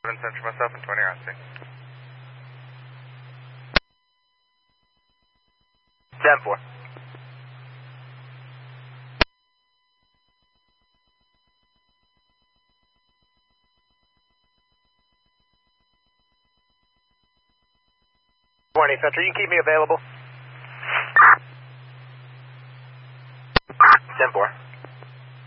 Center myself and 20 RC. 10-4. Center, you can keep me available. 10-4.